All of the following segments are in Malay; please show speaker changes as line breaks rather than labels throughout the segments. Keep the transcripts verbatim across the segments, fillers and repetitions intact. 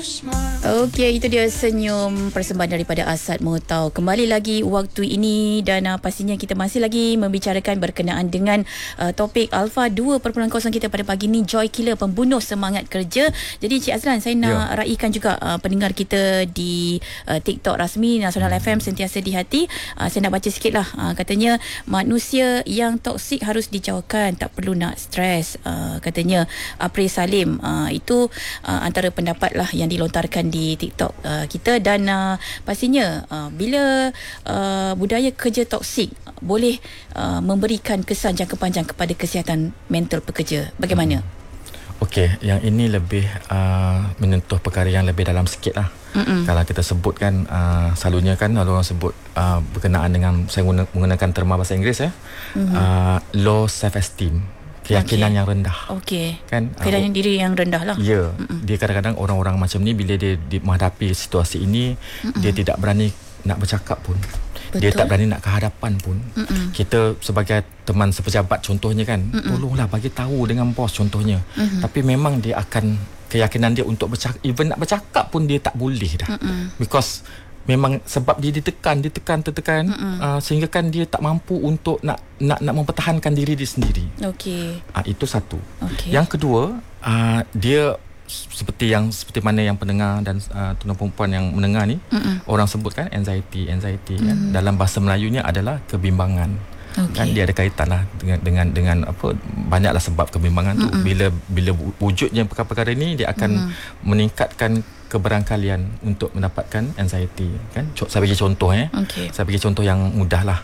Okey, itu dia Senyum, persembahan daripada Asad Murtau. Kembali lagi waktu ini dan uh, pastinya kita masih lagi membicarakan berkenaan dengan uh, topik Alpha dua perpuluhan kosong kita pada pagi ni, Joy Killer, pembunuh semangat kerja. Jadi Cik Azlan, saya nak yeah. raikan juga uh, pendengar kita di uh, TikTok rasmi Nasional F M Sentiasa di Hati. Uh, saya nak baca sikit lah. Uh, katanya manusia yang toksik harus dijauhkan, tak perlu nak stres. Uh, katanya April Salim. Uh, itu uh, antara pendapat lah yang dilontarkan di TikTok uh, kita dan uh, pastinya uh, bila uh, budaya kerja toksik boleh uh, memberikan kesan jangka panjang kepada kesihatan mental pekerja. Bagaimana?
Okey, yang ini lebih uh, menyentuh perkara yang lebih dalam sikit lah. Mm-mm. Kalau kita sebutkan uh, selalunya kan kalau orang sebut uh, berkenaan dengan, saya menggunakan terma bahasa Inggeris ya, mm-hmm. uh, low self esteem, keyakinan okay. yang rendah. Okey. Kan?
Keyakinan uh, diri yang rendah lah.
Ya. Mm-mm. Dia kadang-kadang orang-orang macam ni bila dia, dia menghadapi situasi ini, Mm-mm. dia tidak berani nak bercakap pun. Betul. Dia tak berani nak ke hadapan pun. Mm-mm. Kita sebagai teman sepejabat contohnya kan, Mm-mm. tolonglah bagi tahu dengan bos contohnya. Mm-hmm. Tapi memang dia akan, keyakinan dia untuk bercakap, even nak bercakap pun dia tak boleh dah. Mm-mm. Because memang sebab dia ditekan, ditekan, tertekan, uh, sehingga kan dia tak mampu untuk nak nak nak mempertahankan diri dia sendiri. Okey. Uh, itu satu. Okay. Yang kedua, uh, dia seperti yang seperti mana yang pendengar dan uh, tuan perempuan yang mendengar ni, Mm-mm. orang sebutkan anxiety, anxiety Mm-mm. kan dalam bahasa Melayunya adalah kebimbangan. Okay. Kan dia ada kaitan lah dengan dengan dengan apa, banyaklah sebab kebimbangan Mm-mm. tu. Bila bila wujudnya perkara-perkara ini, dia akan Mm-mm. meningkatkan keberangkalian untuk mendapatkan anxiety kan. Saya bagi contoh eh. Okay. Saya bagi contoh yang mudah lah.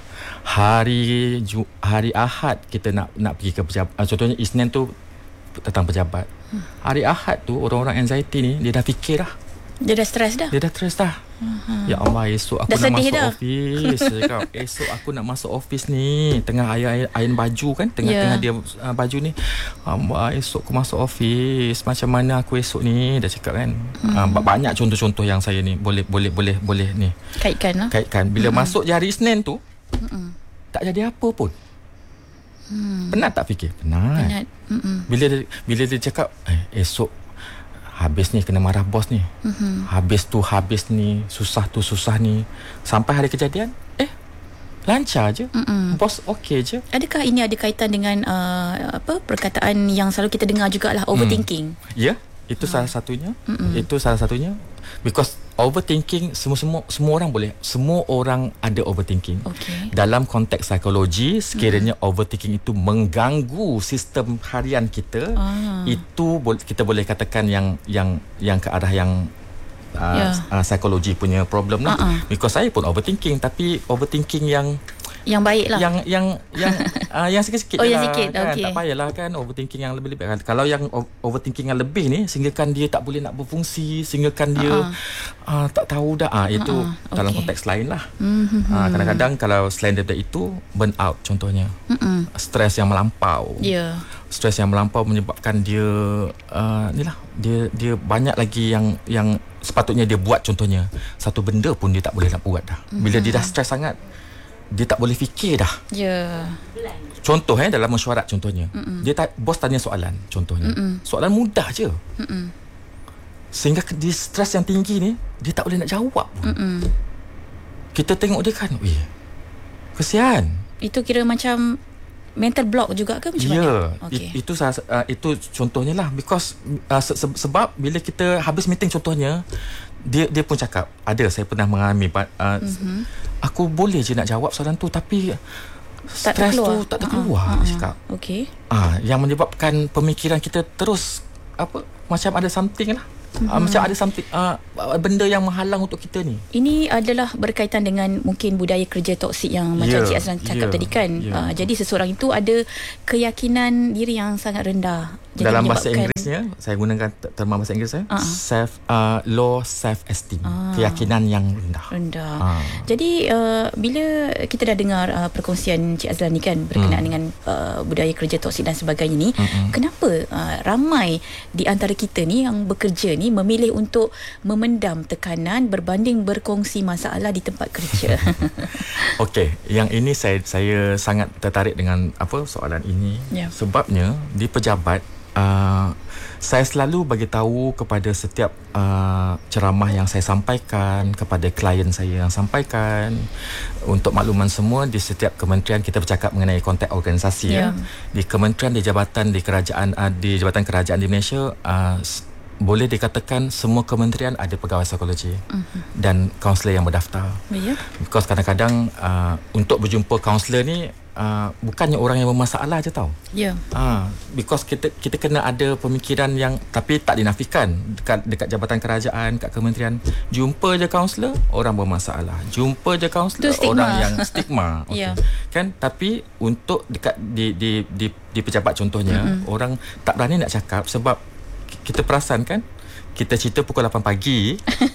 Hari hari Ahad kita nak nak pergi ke pejabat. Contohnya Isnin tu datang pejabat. Hmm. Hari Ahad tu orang-orang anxiety ni dia dah fikir dah.
Dia dah stres dah.
Dia dah stres dah. Uh-huh. Ya Allah, esok aku dah nak masuk dah. office. Cakap, esok aku nak masuk office ni. Tengah ayan, ayan baju kan. Tengah-tengah yeah. dia uh, baju ni. Allah, esok aku masuk office. Macam mana aku esok ni? Dah cakap kan. Hmm. Uh, banyak contoh-contoh yang saya ni boleh boleh boleh boleh ni.
Kaitkan lah.
Kaitkan. Bila hmm. masuk je hari Isnin tu, hmm. tak jadi apa pun. Hmm. Penat tak fikir? Penat. Penat. Bila dia, bila dia cakap eh, esok habis ni kena marah bos ni. Mm-hmm. Habis tu habis ni, susah tu susah ni. Sampai hari kejadian, eh lancar je. Mm-mm. Bos okey je.
Adakah ini ada kaitan dengan uh, apa perkataan yang selalu kita dengar jugalah, overthinking?
Hmm. Ya, itu ha. salah satunya. Mm-mm. Itu salah satunya. Because overthinking semua-semua semua orang boleh, semua orang ada overthinking. Okay. Dalam konteks psikologi, sekiranya mm. overthinking itu mengganggu sistem harian kita, ah. itu kita boleh katakan yang yang yang ke arah yang uh, yeah. uh, psikologi punya problem lah. Uh-uh. Because saya pun overthinking, tapi overthinking yang
yang baik lah,
yang yang yang uh, yang sikit-sikit
oh,
je
yang
lah
sikit.
Kan?
Okay.
Tak payahlah kan overthinking yang lebih-lebih kan. Kalau yang overthinking yang lebih ni, sehingga kan dia tak boleh nak berfungsi, sehingga kan dia uh-uh. uh, tak tahu dah, uh, itu uh-uh. dalam okay. konteks lain lah. mm-hmm. uh, Kadang-kadang kalau selain daripada itu, burn out contohnya, mm-hmm. stres yang melampau. yeah. Stres yang melampau menyebabkan dia uh, ni lah, dia dia banyak lagi yang yang sepatutnya dia buat. Contohnya satu benda pun dia tak boleh nak buat dah. mm-hmm. Bila dia dah stres sangat, dia tak boleh fikir dah. Ya. Yeah. Contoh eh dalam mesyuarat contohnya. Mm-mm. Dia ta- bos tanya soalan contohnya. Mm-mm. Soalan mudah je. Mm-mm. Sehingga dia stres yang tinggi ni, dia tak boleh nak jawab pun. Mm-mm. Kita tengok dia kan, weh, kesian.
Itu kira macam mental block juga ke macam
yeah.
mana?
Okay. It, itu uh, itu contohnya lah. Because uh, se- se- sebab bila kita habis meeting contohnya, dia dia pun cakap, ada saya pernah mengalami uh, mm-hmm. aku boleh je nak jawab soalan tu, tapi stres tu tak terkeluar. Uh-huh. Cakap. Okey. Ah, yang menyebabkan pemikiran kita terus apa, macam ada something lah. Mm-hmm. Uh, macam ada something uh, benda yang menghalang untuk kita ni.
Ini adalah berkaitan dengan mungkin budaya kerja toksik yang macam yeah, Cik Azlan cakap yeah, tadi kan. Yeah. Uh, jadi seseorang itu ada keyakinan diri yang sangat rendah. Jadi
dalam bahasa Inggerisnya, saya gunakan terma bahasa Inggeris saya, uh-huh. self uh, low self esteem, uh. keyakinan yang rendah. Rendah. Uh. Jadi uh, bila kita dah dengar uh, perkongsian Cik Azlan ni kan berkenaan mm. dengan uh, budaya kerja toksik dan sebagainya ni, mm-hmm. kenapa uh, ramai di antara kita ni yang bekerja ni memilih untuk memendam tekanan berbanding berkongsi masalah di tempat kerja? Okey, yang ini saya saya sangat tertarik dengan apa soalan ini. Yeah. Sebabnya di pejabat Uh, Saya selalu bagi tahu kepada setiap uh, ceramah yang saya sampaikan, kepada klien saya yang sampaikan, untuk makluman semua, di setiap kementerian kita bercakap mengenai konteks organisasi. Yeah. Ya. Di kementerian, di jabatan, di kerajaan, uh, di jabatan kerajaan di Malaysia, uh, boleh dikatakan semua kementerian ada pegawai psikologi uh-huh. dan kaunselor yang berdaftar. Yeah. Because kadang-kadang uh, untuk berjumpa kaunselor ni uh, bukannya orang yang bermasalah je tau. Ya. Yeah. Uh, because kita kita kena ada pemikiran yang, tapi tak dinafikan dekat dekat jabatan kerajaan, kat kementerian, jumpa je kaunselor orang bermasalah. Jumpa je kaunselor orang yang stigma. Okay. Yeah. Kan, tapi untuk dekat di di di, di pejabat contohnya, uh-huh. orang tak berani nak cakap sebab kita perasan kan, kita cerita pukul lapan pagi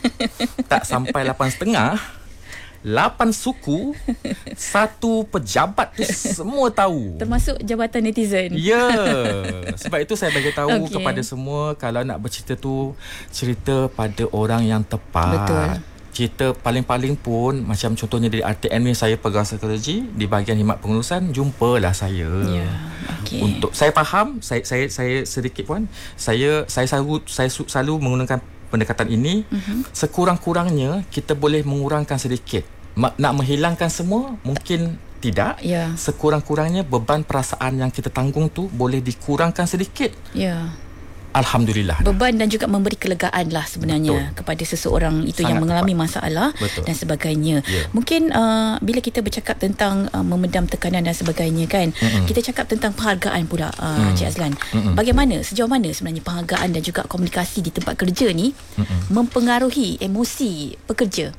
tak sampai lapan setengah, lapan suku, satu pejabat tu semua tahu,
termasuk jabatan netizen.
Ya, yeah. Sebab itu saya bagi tahu okay. kepada semua, kalau nak bercerita tu, cerita pada orang yang tepat. Betul. Cerita paling-paling pun, macam contohnya di R T M ni, saya pegawai psikologi di bahagian khidmat pengurusan, jumpalah saya. Ya, okay. Untuk saya faham, saya saya saya sedikit pun, saya saya selalu saya selalu menggunakan pendekatan ini. Uh-huh. Sekurang-kurangnya kita boleh mengurangkan sedikit. Nak menghilangkan semua mungkin tidak. Ya. Sekurang-kurangnya beban perasaan yang kita tanggung tu boleh dikurangkan sedikit. Ya. Alhamdulillah.
Beban dan juga memberi kelegaan lah sebenarnya. Betul. Kepada seseorang itu sangat yang mengalami tepat. Masalah. Betul. Dan sebagainya. Yeah. Mungkin uh, bila kita bercakap tentang uh, memedam tekanan dan sebagainya kan, mm-mm. kita cakap tentang penghargaan pula, uh, mm. Cik Azlan. Mm-mm. Bagaimana, sejauh mana sebenarnya penghargaan dan juga komunikasi di tempat kerja ni mm-mm. mempengaruhi emosi pekerja?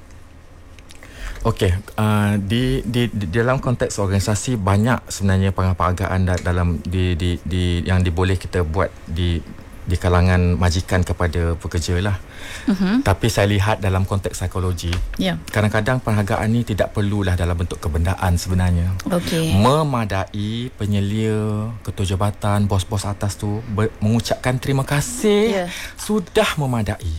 Okey, uh, di, di di dalam konteks organisasi banyak sebenarnya penghargaan dalam di di di yang diboleh kita buat di di kalangan majikan kepada pekerja lah. Uh-huh. Tapi saya lihat dalam konteks psikologi, yeah. kadang-kadang penghargaan ni tidak perlulah dalam bentuk kebendaan sebenarnya. Okay. Memadai penyelia, ketua jabatan, bos-bos atas tu ber- mengucapkan terima kasih, yeah. sudah memadai.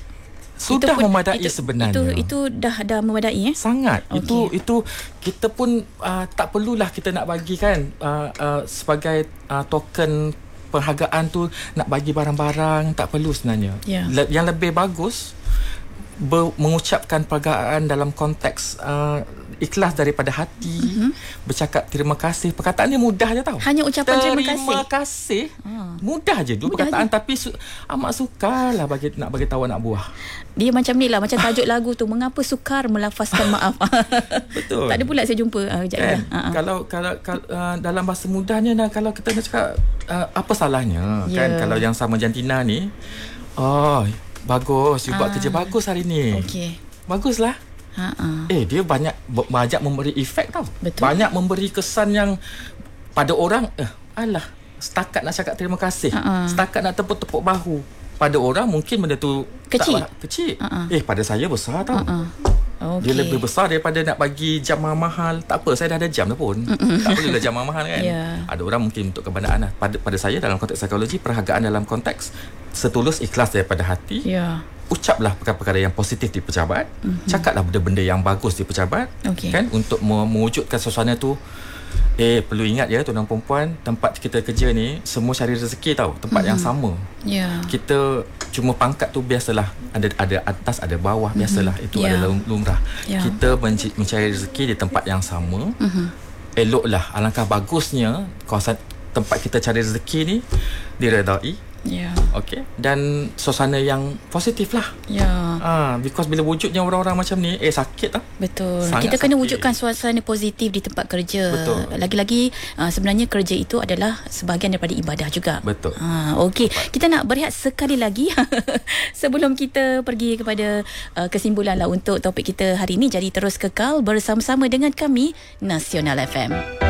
Sudah pun, memadai itu, sebenarnya.
Itu itu dah dah memadai eh?
Sangat. Okay. Itu itu kita pun uh, tak perlulah kita nak bagi kan uh, uh, sebagai uh, token penghargaan tu nak bagi barang-barang, tak perlu sebenarnya. Yeah. Le- yang lebih bagus ber- mengucapkan penghargaan dalam konteks uh, ikhlas daripada hati, mm-hmm. bercakap terima kasih. Perkataan ni mudah je tau.
Hanya ucapan terima, terima kasih.
Terima kasih. Hmm. Mudah je dua mudah perkataan je. Tapi su- amat sukarlah bagi nak bagi tahu anak buah.
Dia macam ni lah, macam tajuk lagu tu, mengapa sukar melafazkan maaf. Betul. Tak ada pula saya jumpa uh,
kan? uh-huh. Kalau kalau, kalau uh, dalam bahasa mudahnya nah, kalau kita nak cakap uh, apa salahnya yeah. kan, kalau yang sama jantina ni, oh bagus, you uh. buat kerja bagus hari ni. Okey. Baguslah. Ha-ha. Eh dia banyak banyak memberi efek tau. Betul. Banyak memberi kesan yang pada orang eh alah setakat nak cakap terima kasih, Ha-ha. setakat nak tepuk-tepuk bahu. Pada orang mungkin benda tu
kecil.
Tak kecil. Eh pada saya besar tau. Okay. Dia lebih besar daripada nak bagi jam mahal. Tak apa, saya dah ada jam dah pun. Mm-mm. Tak perlulah jam mahal kan. Yeah. Ada orang mungkin untuk kebendaan lah. Pada, pada saya dalam konteks psikologi, perhargaan dalam konteks setulus ikhlas daripada hati. Yeah. Ucaplah perkara-perkara yang positif di pejabat. Mm-hmm. Cakaplah benda-benda yang bagus di pejabat. Okay. Kan, untuk mewujudkan suasana tu. Eh perlu ingat ya tuan-tuan perempuan, tempat kita kerja ni semua cari rezeki tau, tempat mm-hmm. yang sama. Yeah. Kita cuma pangkat tu biasalah, ada ada atas ada bawah, mm-hmm. biasalah itu yeah. adalah lumrah. Yeah. Kita menc- mencari rezeki di tempat yang sama. Mm-hmm. Eloklah, alangkah bagusnya kawasan tempat kita cari rezeki ni diredai. Ya. Yeah. Okey. Dan suasana yang positif lah. Ya. Yeah. Ah, because bila wujudnya orang-orang macam ni, eh sakit lah.
Betul. Sangat kita kena sakit. Wujudkan suasana positif di tempat kerja. Betul. Lagi-lagi uh, sebenarnya kerja itu adalah sebahagian daripada ibadah juga.
Betul.
Ah, okey. Kita nak berehat sekali lagi sebelum kita pergi kepada uh, kesimpulan lah untuk topik kita hari ini. Jadi terus kekal bersama-sama dengan kami Nasional F M.